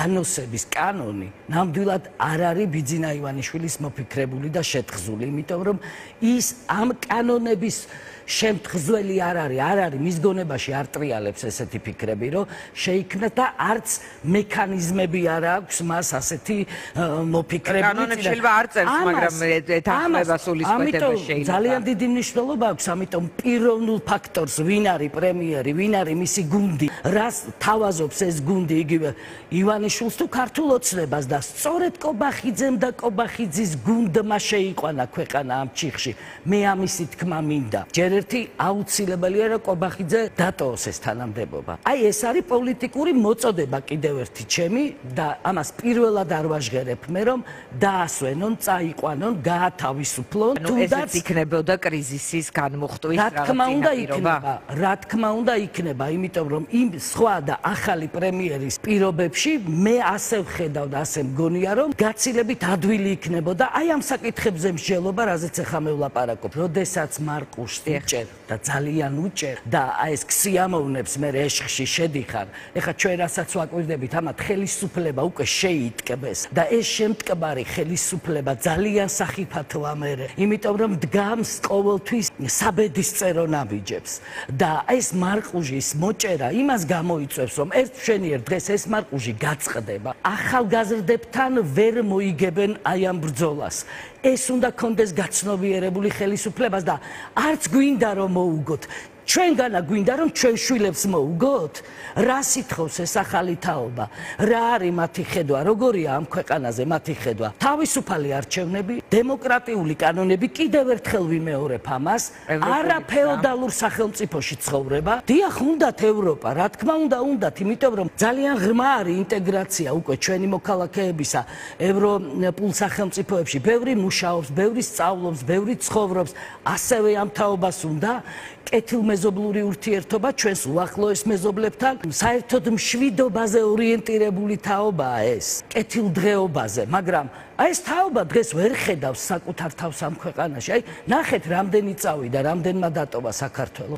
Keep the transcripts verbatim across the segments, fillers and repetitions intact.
განოსების კანონი ნამდვილად არ არის ბიძინა ივანიშვილის მოფიქრებული და შეთხზული, იმიტომ რომ ის ამ კანონების შემთხზველი არ არის, არ არის მის გონებაში არ ტრიალებს ესეთი ფიქრები, რომ შეიქმნა და არც მექანიზმები არ აქვს მას ასეთი მოფიქრებული. კანონებს შეიძლება არ წერს, მაგრამ ეთანხმება სულისკვეთება შეიძლება. ძალიან დიდი მნიშვნელობა აქვს, ამიტომ პიროვნულ ფაქტორს ვინ არის პრემიერი, ვინ არის მისი გუნდი, რას თავაზობს ეს გუნდი იგივე ივანიშვილს თუ ქართულ ოცნებას და სწორედ კობახიძემ და კობახიძის გუნდმა შეიყვანა ქვეყანა ამ ჩიხში. მე ამისი თქმა მინდა. ჯერ ერთი აუცილებელია რომ კობახიძე დატოვოს ეს თანამდებობა. აი ეს არის პოლიტიკური მოწოდება კიდევ ერთი ჩემი და ამას პირველად არ ვაჟღერებ მე რომ დაასვენონ, წაიყვანონ, გაათავისუფლონ, თუნდაც იქნებოდა კრიზისის განმუხტვის რა თქმა უნდა იქნება, რა თქმა უნდა იქნება, იმიტომ რომ იმ სხვა და ახალი პრემიერის პირობებში მე ასე ვხედავ და ასე მგონია რომ გაცილებით ადვილი იქნებოდა აი ამ საკითხებზე მსჯელობა, რაზეც ახლა მე ვლაპარაკობ, როდესაც მარყუშს უჭერ და ძალიან უჭერ და აი ეს ქსიამოვნებს მე ეშხში შედიხარ. ეხლა ჩვენ რასაც ვაკვირდებით, ამათ ხელისუფლება უკვე შეიტკბეს და ეს შემტკბარი ხელისუფლება ძალიან სახიფათოა მე, იმიტომ რომ დგამს ყოველთვის საბედისწერო ნაბიჯებს და ეს მარყუჟის მოჭერა იმას გამოიწვევს, რომ ერთ მშვენიერ დღეს ეს მარყუჟი გაწყდება. ახალგაზრდებთან ვერ მოიგებენ აი ამ ბრძოლას. ეს უნდა კონდეს გაცნობიერებული ხელისუფლებას და არც გვინდა რომ მოუგოთ. ჩვენგანა გვინდა რომ ჩვენ შვილებს მოუგოთ? რა სითხოვს ეს ახალი თაობა? რა არის მათი ხედვა? როგორია ამ ქვეყანაზე მათი ხედვა? თავისუფალი არჩევნები, დემოკრატიული კანონები, კიდევ ერთხელ ვიმეორებ ამას, არა ფეოდალურ სახელმწიფოში ცხოვრება. დიახ, უნდათ ევროპა, რა თქმა უნდა, უნდათ, იმიტომ რომ ძალიან ღრმა არის ინტეგრაცია უკვე ჩვენი მოქალაქეებისა ევროპულ სახელმწიფოებში. ბევრი მუშაობს, ბევრი სწავლობს, ბევრი ცხოვრობს, ასევე ამ თაობას უნდა კეთილმეზობლური ურთიერთობა ჩვენს უახლოეს მეზობლებთან, საერთოდ მშვიდობაზე ორიენტირებული თაობაა ეს, კეთილდღეობაზე, მაგრამ აი ეს თაობა დღეს ვერ ხედავს საკუთარ თავს ამ ქვეყანაში. აი, ნახეთ, რამდენი წავიდა, რამდენმა დატოვა საქართველო.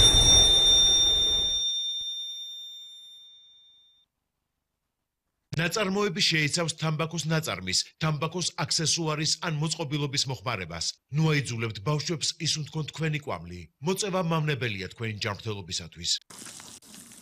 ნაწარმოები შეიცავს თამბაქოს ნაწარმის, თამბაქოს აქსესუარის ან მოწყობილობის მოხმარებას. ნუ აიძულებთ ბავშვებს ისუნთქონ თქვენი კვამლი. მოწევა მავნებელია თქვენი ჯანმრთელობისათვის.